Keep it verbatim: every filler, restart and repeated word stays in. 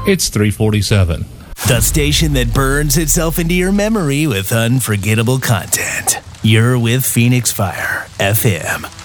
It's three forty-seven. The station that burns itself into your memory with unforgettable content. You're with Phoenix Fire F M.